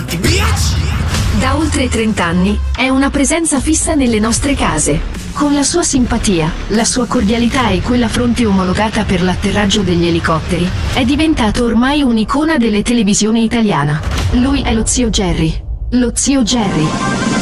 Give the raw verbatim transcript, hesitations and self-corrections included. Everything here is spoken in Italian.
avanti, bitch! Da oltre trenta anni è una presenza fissa nelle nostre case. Con la sua simpatia, la sua cordialità e quella fronte omologata per l'atterraggio degli elicotteri, è diventato ormai un'icona delle televisioni italiana. Lui è lo zio Jerry. Lo zio Jerry.